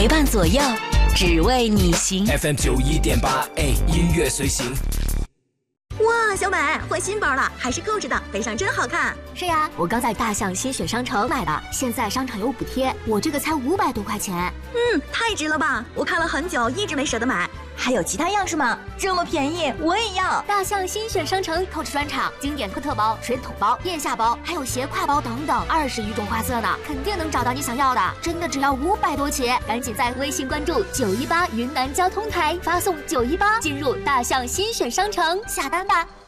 陪伴左右，只为你行。 FM 91.8，音乐随行。 哇，小美换新包了，还是购置的，背上真好看。 是呀，我刚在大象新选商城买的，现在商场有补贴，我这个才500多块钱。 太值了吧！我看了很久，一直没舍得买。 还有其他样式吗？这么便宜，我也要！ 大象新选商城购置专场，经典特包、水桶包、腋下包，还有斜挎包等等，20余种花色呢，肯定能找到你想要的。真的只要500多起，赶紧在微信关注918云南交通台，发送918进入大象新选商城下单吧。